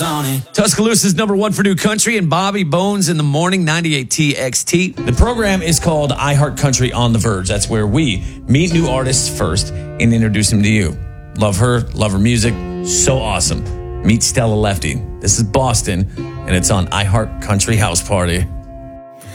Tuscaloosa's number one for new country and Bobby Bones in the morning, 98 TXT. The program is called iHeart Country on the Verge. That's where we meet new artists first and introduce them to you. Love her music, so awesome. Meet Stella Lefty. This is Boston, and it's on iHeart Country House Party.